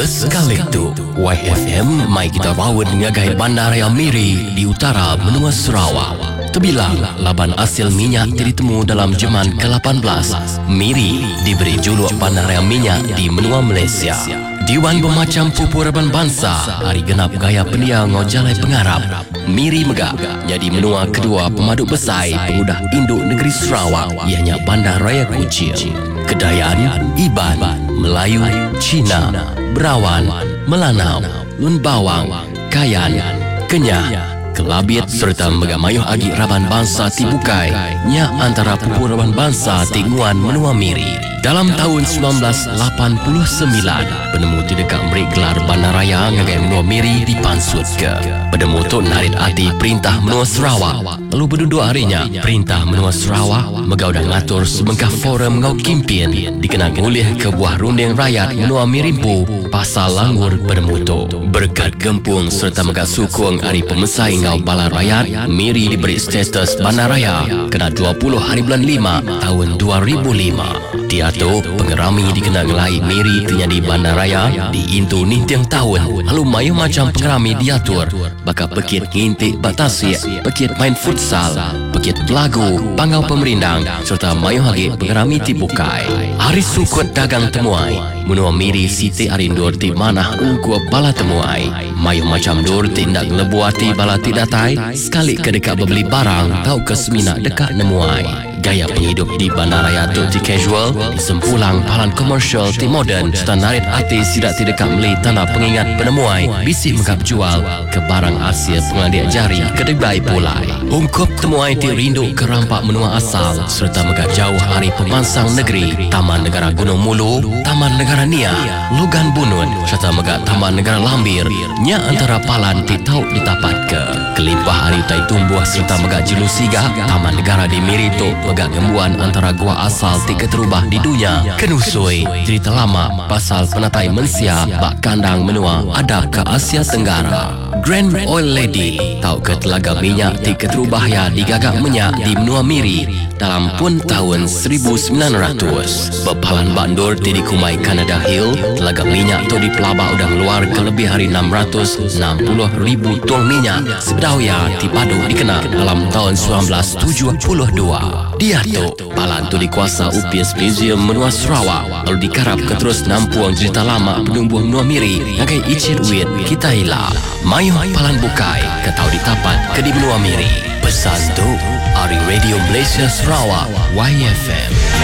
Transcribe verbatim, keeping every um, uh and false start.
Sekali tu Y F M mai kita rawat ngagai Bandaraya Miri di utara benua Sarawak. Terbilang laban hasil minyak ditemu dalam zaman ke lapan belas. Miri diberi juluk Bandaraya Minyak di benua Malaysia. Diwan bermacam pupuraban bangsa hari genap gaya pendia ngojalai pengarap. Miri megak jadi menua kedua pemaduk besar pemudah induk negeri Sarawak, ianya Bandaraya Kuching. Kedayan, Iban, Melayu, Cina, Berawan, Melanau, Lun Bawang, Kayan, Kenyah, Kelabit serta megamayuh agi raban bangsa Tibukai nya antara pupuraban bangsa Tinguan menua Miri. Dalam tahun sembilan belas lapan puluh sembilan, penemu tidak memberi gelar Bandaraya ngagai menua Miri dipansut ke. Penemu tu narit hati perintah menua Sarawak. Lalu berduduk harinya, perintah menua Sarawak megau dan ngatur sebengkah forum ngau kimpin dikenang oleh ke buah runding rakyat menua Mirimpu pasal langur penemu tu. Berkat gempung serta megak sukung hari pemesai ngau bala rakyat, Miri diberi status Bandaraya kena dua puluh hari bulan lima tahun dua ribu lima. Dia tu pengerami dikenal ngelai Miri terjadi Bandaraya di Intu nintiang tahun. Lalu mayu macam pengerami diatur bakal pekit ngintik batasik, pekit main futsal, pekit belagu, pangau pemerindang serta mayu lagi pengerami Tibukai. Hari sukut dagang temuai menua Miri siti arindur ti manah ungkup bala temuai. Mayu macam dur tindak lebuati bala tidatai sekali ke dekat beli barang tau ke semina dekat nemuai. Gaya penghidup di Bandaraya tu ti casual, sempulang palan komersial ti modern, standarit hati sidak ti dekat beli tanah pengingat penemuai, bisih megap jual ke barang hasil pengadik jari kedai pulai. Ungkup temuai ti rindu ke rampak menua asal, serta megap jauh hari pemansang negeri, Taman Negara Gunung Mulu, Taman Negara Nia, Logan Bunun, serta megap Taman Negara Lambir, nya antara palan ti tau ditapat ke. Kelimpah hari tai tumbuh serta megap Jilusiga, Taman Negara di Miri tu megak gembuan antara gua asal tiga terubah di dunia. Kenusui cerita lama pasal penatai mensia bak kandang menua ada ke Asia Tenggara. Grand Oil Lady tau ke telaga minyak tiga terubah ya digagak minyak di menua Miri dalam pun tahun seribu sembilan ratus. Bepalan bandur di Kumai Canada Hill, telaga minyak tu di pelabak udang luar ke lebih hari enam ratus enam puluh ribu tuang minyak sebedauya di padu dikenal dalam tahun sembilan belas tujuh puluh dua. Dia tu palan tu dikuasa U P S Museum menua Sarawak, lalu dikarap ke terus nampuang cerita lama penumbuh menua Miri ngagai icit wit kita hilang. Mayu palan bukai ketau ditapat ke di menua Miri. Pesan tu Ari Radio Malaysia Sarawak Y F M.